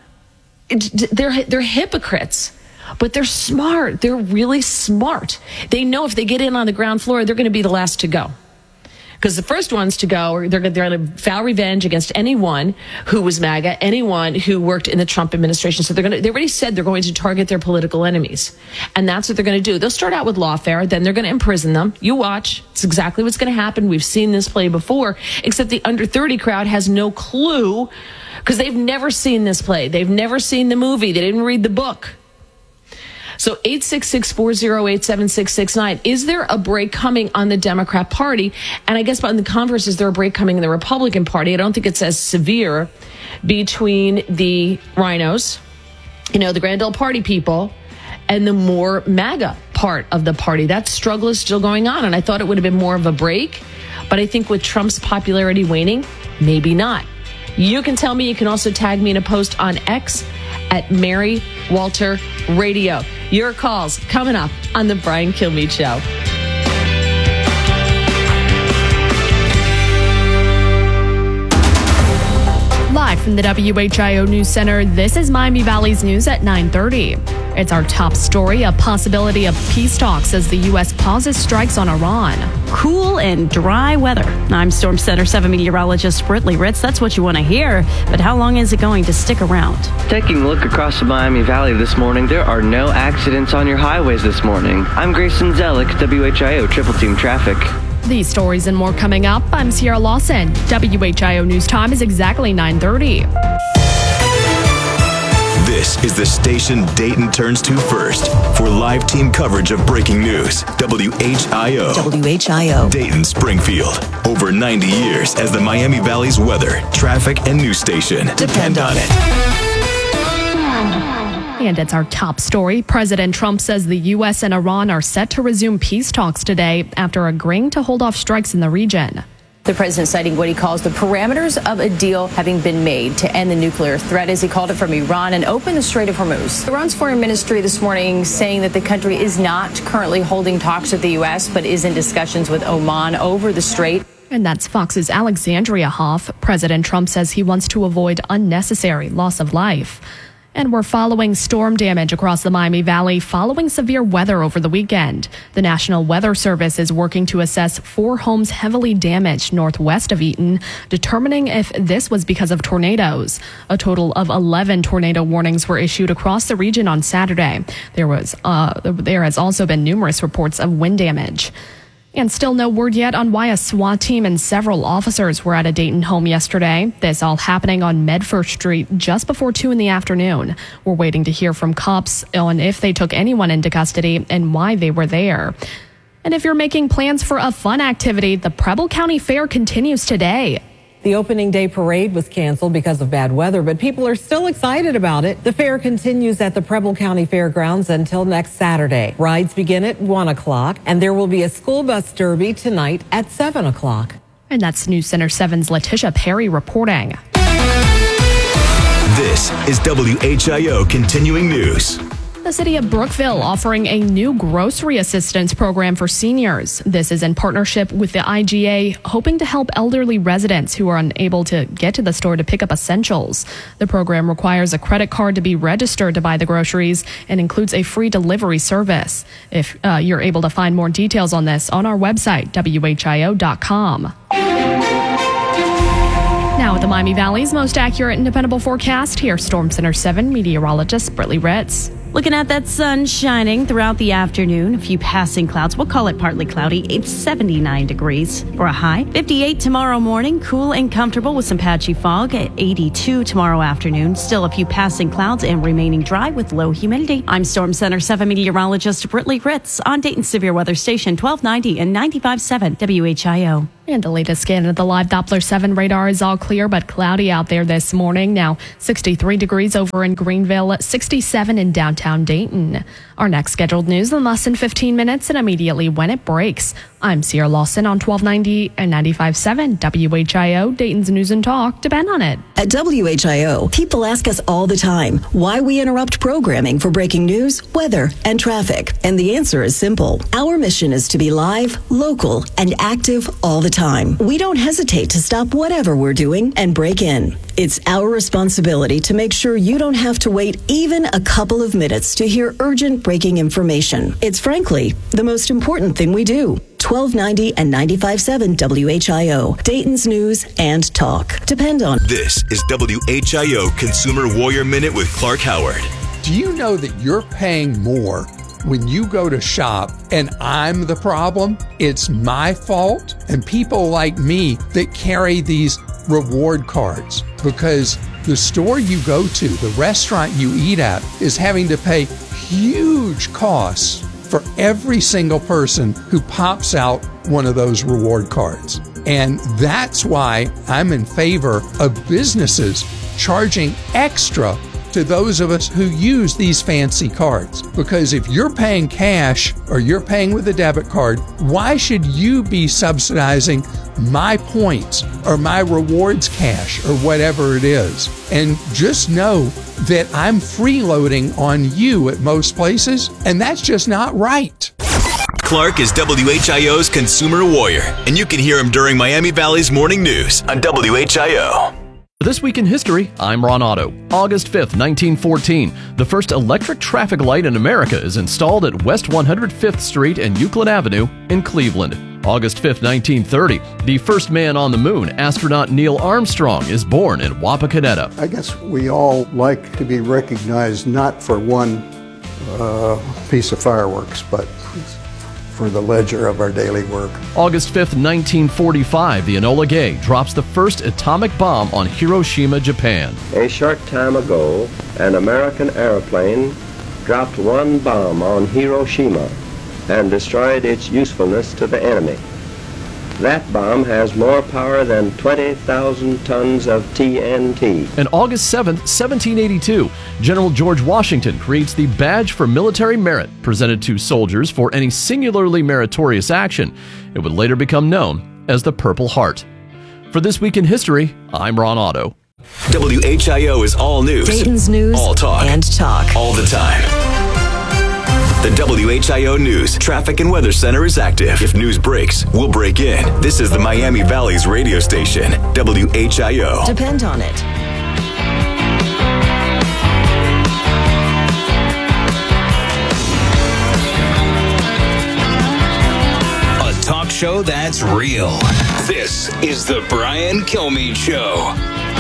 It, they're, they're hypocrites, but they're smart. They're really smart. They know if they get in on the ground floor, they're going to be the last to go. Because the first ones to go, are they're, they're going to vow revenge against anyone who was MAGA, anyone who worked in the Trump administration. So they're going to, they already said they're going to target their political enemies. And that's what they're going to do. They'll start out with lawfare, then they're going to imprison them. You watch. It's exactly what's going to happen. We've seen this play before, except the under thirty crowd has no clue because they've never seen this play. They've never seen the movie. They didn't read the book. So eight six six, four oh eight, seven six six nine. Is there a break coming on the Democrat Party? And I guess on the converse, is there a break coming in the Republican Party? I don't think it's as severe between the rhinos, you know, the Grand Ole Party people, and the more MAGA part of the party. That struggle is still going on. And I thought it would have been more of a break. But I think with Trump's popularity waning, maybe not. You can tell me. You can also tag me in a post on X at Mary Walter Radio. Your calls coming up on the Brian Kilmeade Show. Live from the W H I O News Center, this is Miami Valley's news at nine thirty. It's our top story, a possibility of peace talks as the U S pauses strikes on Iran. Cool and dry weather. I'm Storm Center seven meteorologist Britley Ritz. That's what you want to hear, but how long is it going to stick around? Taking a look across the Miami Valley this morning, there are no accidents on your highways this morning. I'm Grayson Zellick, W H I O Triple Team Traffic. These stories and more coming up. I'm Sierra Lawson. W H I O News Time is exactly nine thirty. This is the station Dayton turns to first for live team coverage of breaking news. W H I O. W H I O. Dayton Springfield. Over ninety years as the Miami Valley's weather, traffic, and news station. Depend on it. And it's our top story. President Trump says the U S and Iran are set to resume peace talks today after agreeing to hold off strikes in the region. The president citing what he calls the parameters of a deal having been made to end the nuclear threat, as he called it, from Iran and open the Strait of Hormuz. Iran's foreign ministry this morning saying that the country is not currently holding talks with the U S, but is in discussions with Oman over the strait. And that's Fox's Alexandria Hoff. President Trump says he wants to avoid unnecessary loss of life. And we're following storm damage across the Miami Valley following severe weather over the weekend. The National Weather Service is working to assess four homes heavily damaged northwest of Eaton, determining if this was because of tornadoes. A total of eleven tornado warnings were issued across the region on Saturday. There was uh, there has also been numerous reports of wind damage. And still no word yet on why a SWAT team and several officers were at a Dayton home yesterday. This all happening on Medford Street just before two in the afternoon. We're waiting to hear from cops on if they took anyone into custody and why they were there. And if you're making plans for a fun activity, the Preble County Fair continues today. The opening day parade was canceled because of bad weather, but people are still excited about it. The fair continues at the Preble County Fairgrounds until next Saturday. Rides begin at one o'clock, and there will be a school bus derby tonight at seven o'clock. And that's News Center seven's Letitia Perry reporting. This is W H I O Continuing News. The city of Brookville offering a new grocery assistance program for seniors. This is in partnership with the I G A, hoping to help elderly residents who are unable to get to the store to pick up essentials. The program requires a credit card to be registered to buy the groceries and includes a free delivery service. If uh, you're able to find more details on this on our website, W H I O dot com. Now at the Miami Valley's most accurate and dependable forecast, here's Storm Center seven meteorologist Brittany Ritz. Looking at that sun shining throughout the afternoon, a few passing clouds. We'll call it partly cloudy. It's seventy-nine degrees for a high. fifty-eight tomorrow morning, cool and comfortable with some patchy fog. At eighty-two tomorrow afternoon, still a few passing clouds and remaining dry with low humidity. I'm Storm Center seven meteorologist Brittany Ritz on Dayton Severe Weather Station twelve ninety and ninety-five point seven W H I O. And the latest scan of the live Doppler seven radar is all clear but cloudy out there this morning. Now sixty-three degrees over in Greenville, sixty-seven in downtown Dayton. Our next scheduled news in less than fifteen minutes and immediately when it breaks. I'm Sierra Lawson on twelve ninety and ninety-five point seven W H I O, Dayton's News and Talk. Depend on it. At W H I O, people ask us all the time why we interrupt programming for breaking news, weather, and traffic. And the answer is simple. Our mission is to be live, local, and active all the time. We don't hesitate to stop whatever we're doing and break in. It's our responsibility to make sure you don't have to wait even a couple of minutes to hear urgent breaking information. It's frankly the most important thing we do. twelve ninety and ninety-five point seven W H I O, Dayton's News and Talk. Depend on. This is W H I O Consumer Warrior Minute with Clark Howard. Do you know that you're paying more when you go to shop and I'm the problem? It's my fault and people like me that carry these reward cards because the store you go to, the restaurant you eat at, is having to pay huge costs for every single person who pops out one of those reward cards. And that's why I'm in favor of businesses charging extra to those of us who use these fancy cards. Because if you're paying cash or you're paying with a debit card, why should you be subsidizing my points or my rewards cash or whatever it is? And just know that I'm freeloading on you at most places, and that's just not right. Clark is W H I O's Consumer Warrior, and you can hear him during Miami Valley's Morning News on W H I O. This week in history, I'm Ron Otto. August fifth, nineteen fourteen, the first electric traffic light in America is installed at West one hundred fifth Street and Euclid Avenue in Cleveland. August fifth, nineteen thirty, the first man on the moon, astronaut Neil Armstrong, is born in Wapakoneta. I guess we all like to be recognized not for one uh, piece of fireworks, but for the ledger of our daily work. August fifth, nineteen forty-five, the Enola Gay drops the first atomic bomb on Hiroshima, Japan. A short time ago, an American airplane dropped one bomb on Hiroshima and destroyed its usefulness to the enemy. That bomb has more power than twenty thousand tons of T N T. And August seventh, seventeen eighty-two, General George Washington creates the Badge for Military Merit, presented to soldiers for any singularly meritorious action. It would later become known as the Purple Heart. For This Week in History, I'm Ron Otto. W H I O is all news. Dayton's News all talk. and Talk. All the time. The W H I O News Traffic and Weather Center is active. If news breaks, we'll break in. This is the Miami Valley's radio station, W H I O. Depend on it. A talk show that's real. This is the Brian Kilmeade Show.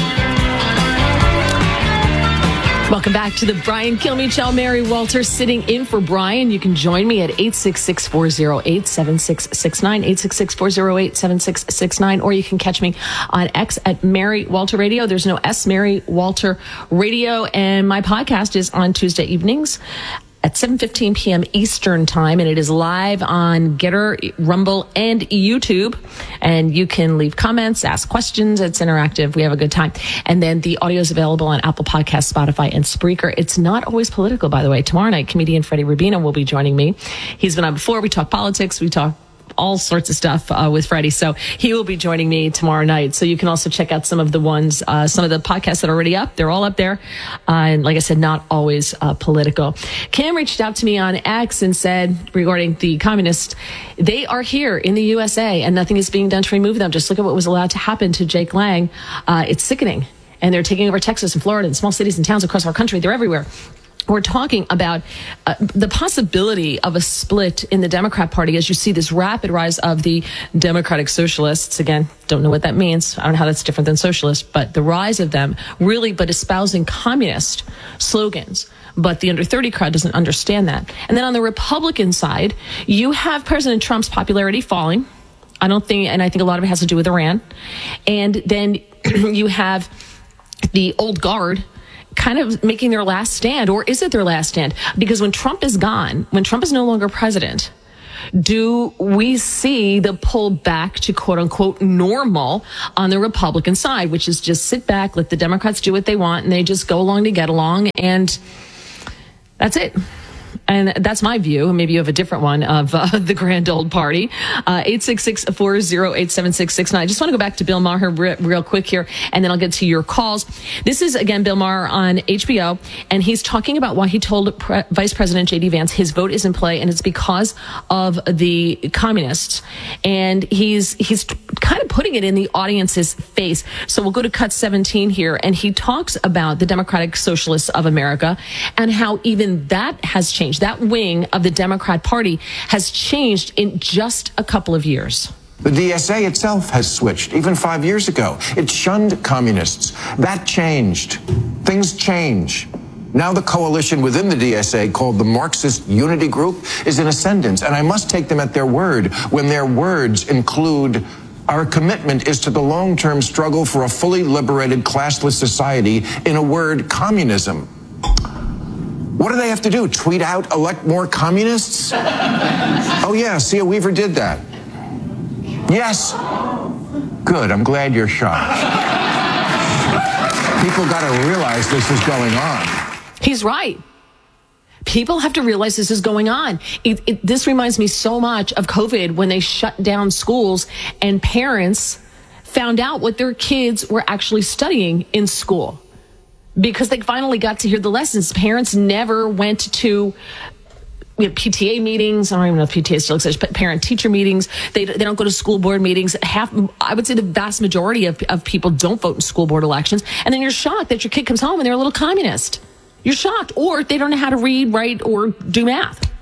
Welcome back to the Brian Kilmeade Show. Mary Walter sitting in for Brian. You can join me at eight six six, four oh eight, seven six six nine, eight six six, four oh eight, seven six six nine, or you can catch me on X at Mary Walter Radio. There's no S, Mary Walter Radio, and my podcast is on Tuesday evenings at seven fifteen p.m. Eastern Time, and it is live on Getter, Rumble, and YouTube. And you can leave comments, ask questions. It's interactive. We have a good time. And then the audio is available on Apple Podcasts, Spotify, and Spreaker. It's not always political, by the way. Tomorrow night, comedian Freddie Rubino will be joining me. He's been on before. We talk politics. We talk all sorts of stuff uh, with Freddie. So he will be joining me tomorrow night. So you can also check out some of the ones, uh, some of the podcasts that are already up. They're all up there. Uh, and like I said, not always uh, political. Cam reached out to me on X and said, regarding the communists, they are here in the U S A and nothing is being done to remove them. Just look at what was allowed to happen to Jake Lang. Uh, it's sickening. And they're taking over Texas and Florida and small cities and towns across our country. They're everywhere. We're talking about uh, the possibility of a split in the Democrat Party as you see this rapid rise of the Democratic Socialists. Again, don't know what that means. I don't know how that's different than socialist, but the rise of them really, but espousing communist slogans. But the under thirty crowd doesn't understand that. And then on the Republican side, you have President Trump's popularity falling. I don't think, and I think a lot of it has to do with Iran. And then you have the old guard kind of making their last stand, or is it their last stand? Because when Trump is gone, when Trump is no longer president, do we see the pull back to quote unquote normal on the Republican side, which is just sit back, let the Democrats do what they want, and they just go along to get along, and that's it. And that's my view. Maybe you have a different one of uh, the grand old party. Uh, eight six six, four oh eight, seven six six nine. I just want to go back to Bill Maher re- real quick here, and then I'll get to your calls. This is, again, Bill Maher on H B O, and he's talking about why he told Pre- Vice President J D Vance his vote is in play, and it's because of the communists. And he's he's kind of putting it in the audience's face. So we'll go to cut seventeen here, and he talks about the Democratic Socialists of America and how even that has changed. That wing of the Democrat Party has changed in just a couple of years. The D S A itself has switched, even five years ago. It shunned communists. That changed. Things change. Now the coalition within the D S A, called the Marxist Unity Group, is in ascendance, and I must take them at their word when their words include: our commitment is to the long-term struggle for a fully liberated, classless society, in a word, communism. What do they have to do? Tweet out, elect more communists? Oh, yeah, Sia Weaver did that. Yes. Good, I'm glad you're shocked. People got to realize this is going on. He's right. People have to realize this is going on. It, it, this reminds me so much of COVID when they shut down schools and parents found out what their kids were actually studying in school. Because they finally got to hear the lessons. Parents never went to you know, P T A meetings. I don't even know if P T A still exists, but parent-teacher meetings. They they don't go to school board meetings. Half, I would say the vast majority of, of people don't vote in school board elections. And then you're shocked that your kid comes home and they're a little communist. You're shocked. Or they don't know how to read, write, or do math.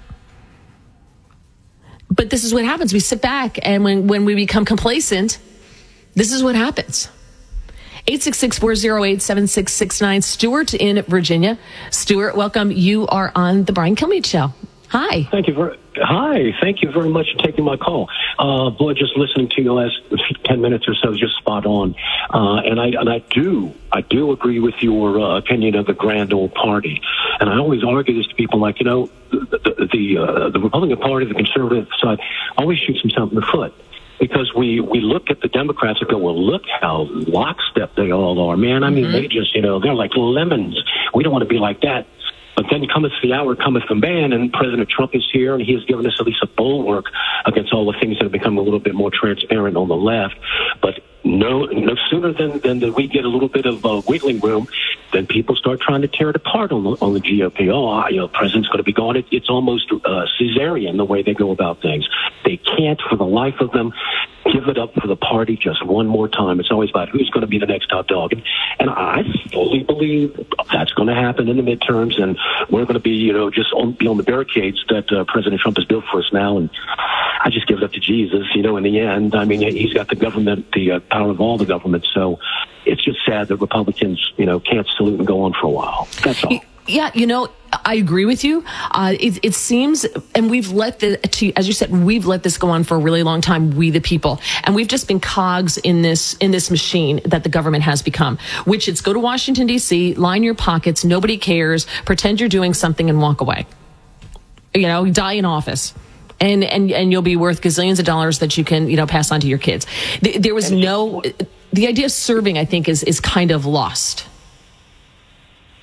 But this is what happens. We sit back, and when, when we become complacent, this is what happens. eight six six, four oh eight, seven six six nine. Stuart in Virginia. Stuart, welcome. You are on the Brian Kilmeade Show. Hi. Thank you very Hi. Thank you very much for taking my call. Uh, boy, just listening to you last ten minutes or so is just spot on. Uh, and I and I do I do agree with your uh, opinion of the grand old party. And I always argue this to people, like, you know, the the, the, uh, the Republican Party, the conservative side, always shoots themselves in the foot. Because we, we look at the Democrats and go, well, look how lockstep they all are, man. I mean, mm-hmm. they just, you know, they're like lemons. We don't want to be like that. But then cometh the hour, cometh the man, and President Trump is here, and he has given us at least a bulwark against all the things that have become a little bit more transparent on the left. But no, no sooner than, than we get a little bit of uh, wiggling room, then people start trying to tear it apart on the, on the G O P. Oh, you know, the president's going to be gone. It, it's almost uh, Caesarian the way they go about things. They can't, for the life of them, give it up for the party just one more time. It's always about who's going to be the next top dog. And, and I fully believe that's going to happen in the midterms, and we're going to be, you know, just on, be on the barricades that uh, President Trump has built for us now. And I just give it up to Jesus, you know, in the end. I mean, he's got the government, the uh, power of all the government. So it's just sad that Republicans, you know, can't salute and go on for a while. That's all. Yeah, you know, I agree with you. Uh, it, it seems, and we've let the, to, as you said, we've let this go on for a really long time. We, the people, and we've just been cogs in this in this machine that the government has become. Which it's go to Washington D C, line your pockets, nobody cares, pretend you're doing something, and walk away. You know, die in office. And, and and you'll be worth gazillions of dollars that you can, you know, pass on to your kids. There was no, the idea of serving, I think, is is kind of lost.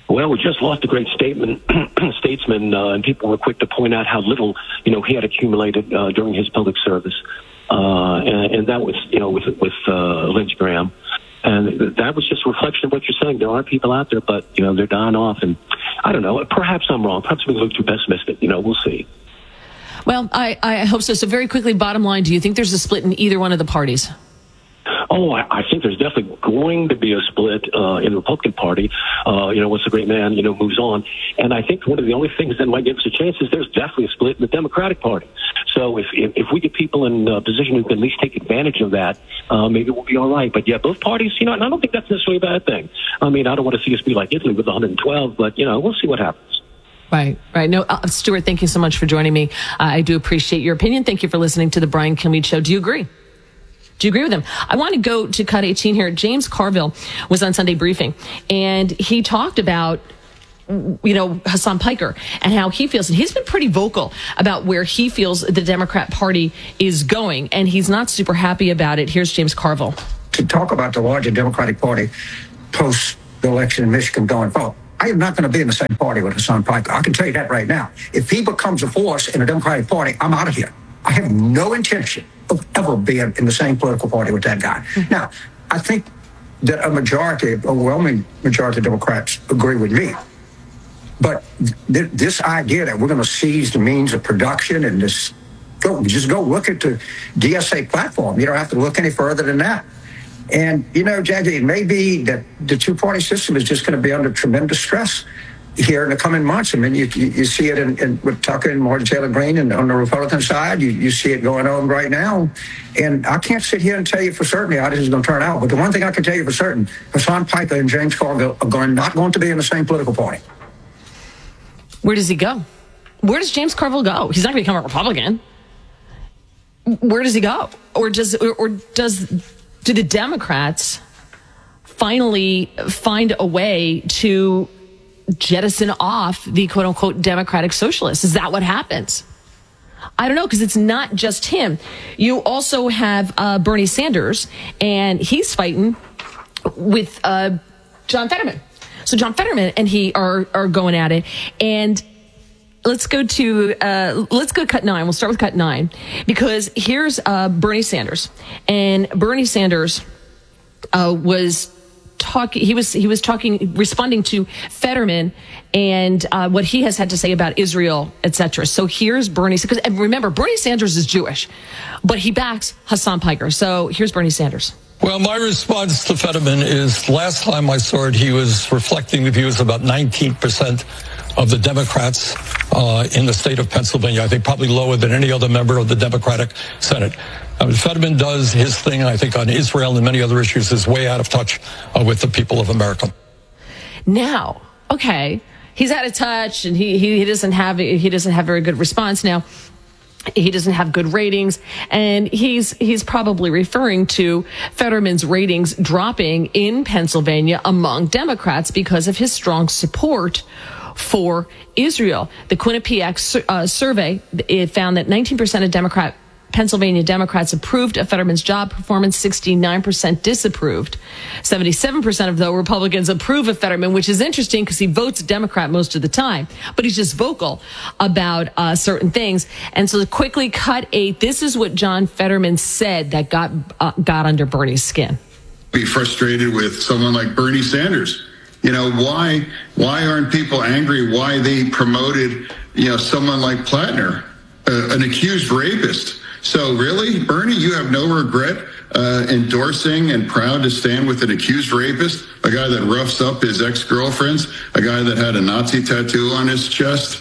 Well, we just lost a great statement, statesman, uh, and people were quick to point out how little, you know, he had accumulated uh, during his public service, uh, and, and that was, you know, with with uh, Lynch Graham, and that was just a reflection of what you're saying. There are people out there, but you know, they're dying off, and I don't know. Perhaps I'm wrong. Perhaps we look too pessimistic. You know, we'll see. Well, I, I hope so. So very quickly, bottom line, do you think there's a split in either one of the parties? Oh, I, I think there's definitely going to be a split uh, in the Republican Party. Uh, you know, once the great man, you know, moves on. And I think one of the only things that might give us a chance is there's definitely a split in the Democratic Party. So if if, if we get people in a position who can at least take advantage of that, uh, maybe we'll be all right. But yeah, both parties, you know, and I don't think that's necessarily a bad thing. I mean, I don't want to see us be like Italy with one hundred twelve, but, you know, we'll see what happens. Right, right. No, uh, Stuart, thank you so much for joining me. Uh, I do appreciate your opinion. Thank you for listening to the Brian Kilmeade Show. Do you agree? Do you agree with him? I want to go to cut eighteen here. James Carville was on Sunday Briefing, and he talked about, you know, Hassan Piker and how he feels. And he's been pretty vocal about where he feels the Democrat Party is going, and he's not super happy about it. Here's James Carville. To talk about the larger Democratic Party post the election in Michigan going forward, I am not going to be in the same party with Hassan Piker. I can tell you that right now. If he becomes a force in the Democratic Party, I'm out of here. I have no intention of ever being in the same political party with that guy. Mm-hmm. Now, I think that a majority, overwhelming majority of Democrats agree with me. But th- this idea that we're going to seize the means of production and just go, just go look at the D S A platform. You don't have to look any further than that. And, you know, Jackie, it may be that the two-party system is just going to be under tremendous stress here in the coming months. I mean, you, you, you see it in, in, with Tucker and Marjorie Taylor Greene, and on the Republican side, you, you see it going on right now. And I can't sit here and tell you for certain how this is going to turn out. But the one thing I can tell you for certain, Hassan Piker and James Carville are going, not going to be in the same political party. Where does he go? Where does James Carville go? He's not going to become a Republican. Where does he go? Or does, or, or does, do the Democrats finally find a way to jettison off the quote unquote Democratic Socialists? Is that what happens? I don't know, because it's not just him. You also have uh, Bernie Sanders, and he's fighting with uh, John Fetterman. So John Fetterman and he are are going at it. And let's go to uh, let's go to cut nine. We'll start with cut nine, because here's uh, Bernie Sanders, and Bernie Sanders uh, was. Talking, he was he was talking, responding to Fetterman and uh, what he has had to say about Israel, et cetera. So here's Bernie, because and remember, Bernie Sanders is Jewish, but he backs Hassan Piker. So here's Bernie Sanders. Well, my response to Fetterman is, last time I saw it, he was reflecting the views of about nineteen percent of the Democrats uh, in the state of Pennsylvania. I think probably lower than any other member of the Democratic Senate. I mean, Fetterman does his thing, I think, on Israel and many other issues, is way out of touch uh, with the people of America. Now, okay, he's out of touch, and he, he, he doesn't have he doesn't have very good response now. He doesn't have good ratings, and he's he's probably referring to Fetterman's ratings dropping in Pennsylvania among Democrats because of his strong support for Israel. The Quinnipiac uh, survey, it found that nineteen percent of Democrat Pennsylvania Democrats approved of Fetterman's job performance, sixty-nine percent disapproved. seventy-seven percent of, though, Republicans approve of Fetterman, which is interesting because he votes Democrat most of the time, but he's just vocal about uh, certain things. And so to quickly cut eight, this is what John Fetterman said that got uh, got under Bernie's skin. Be frustrated with someone like Bernie Sanders. You know, why why aren't people angry? Why they promoted, you know, someone like Plattner, uh, an accused rapist? So really, Bernie, you have no regret uh, endorsing and proud to stand with an accused rapist, a guy that roughs up his ex-girlfriends, a guy that had a Nazi tattoo on his chest?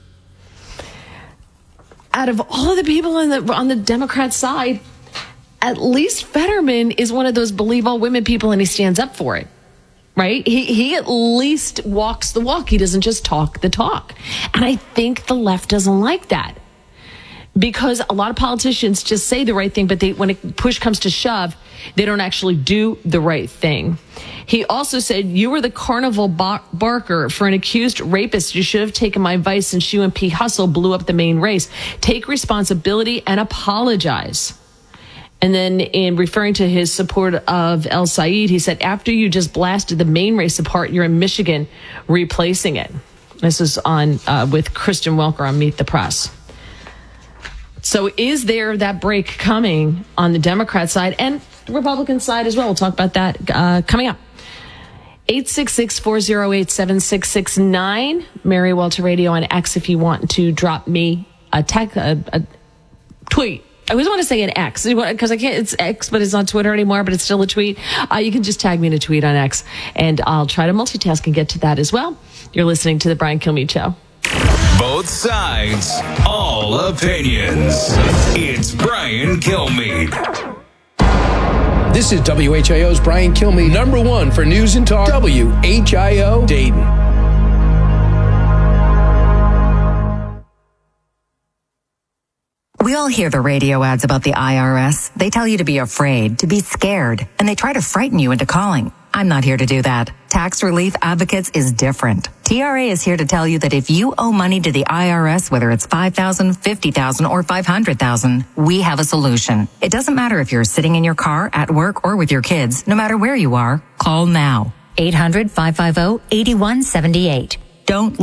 Out of all of the people on the on the Democrat side, at least Fetterman is one of those believe all women people, and he stands up for it. Right? He he at least walks the walk. He doesn't just talk the talk. And I think the left doesn't like that, because a lot of politicians just say the right thing, but they, when it, push comes to shove, they don't actually do the right thing. He also said, "You were the carnival bar- barker for an accused rapist. You should have taken my advice since you and P. Hustle blew up the main race. Take responsibility and apologize." And then in referring to his support of El Said, he said, after you just blasted the main race apart, you're in Michigan replacing it. This is on uh, with Christian Welker on Meet the Press. So is there that break coming on the Democrat side and the Republican side as well? We'll talk about that uh, coming up. eight six six, four oh eight, seven six six nine. Mary Walter Radio on X if you want to drop me a, tech, a, a tweet. I always want to say an X because I can't, it's X, but it's on Twitter anymore, but it's still a tweet. Uh, you can just tag me in a tweet on X and I'll try to multitask and get to that as well. You're listening to The Brian Kilmeade Show. Both sides, all opinions. It's Brian Kilmeade. This is W H I O's Brian Kilmeade, number one for news and talk, W H I O Dayton. We all hear the radio ads about the I R S. They tell you to be afraid, to be scared, and they try to frighten you into calling. I'm not here to do that. Tax Relief Advocates is different. T R A is here to tell you that if you owe money to the I R S, whether it's five thousand dollars, fifty thousand dollars, or five hundred thousand dollars, we have a solution. It doesn't matter if you're sitting in your car, at work, or with your kids. No matter where you are, call now. eight hundred, five five zero, eight one seven eight. Don't